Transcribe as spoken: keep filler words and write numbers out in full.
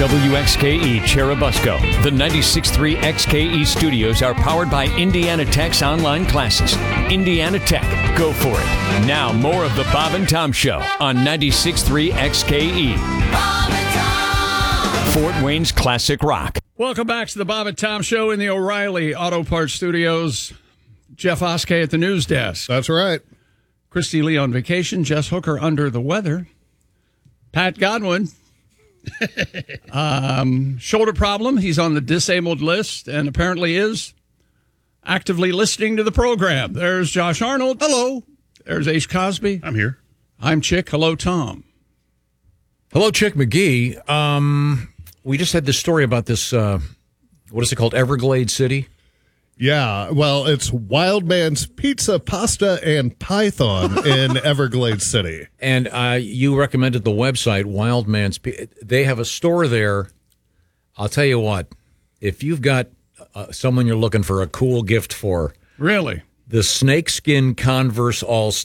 W X K E Cherubusco. The ninety-six point three X K E studios are powered by Indiana Tech's online classes. Indiana Tech, go for it. Now, more of the Bob and Tom Show on ninety-six point three X K E. Bob and Tom. Fort Wayne's classic rock. Welcome back to the Bob and Tom Show in the O'Reilly Auto Parts Studios. Jeff Oskey at the news desk. That's right. Christy Lee on vacation. Jess Hooker under the weather. Pat Godwin. um, shoulder problem. He's on the disabled list and apparently is actively listening to the program. There's Josh Arnold. Hello. There's Ace Cosby. I'm here. I'm Chick. Hello, Tom. Hello, Chick McGee. Um, we just had this story about this, uh, what is it called, Everglades City? Yeah, well, it's Wild Man's Pizza, Pasta, and Python in Everglades City. And uh, you recommended the website, Wild Man's Pizza. They have a store there. I'll tell you what, if you've got uh, someone you're looking for a cool gift for. Really? The snakeskin Converse All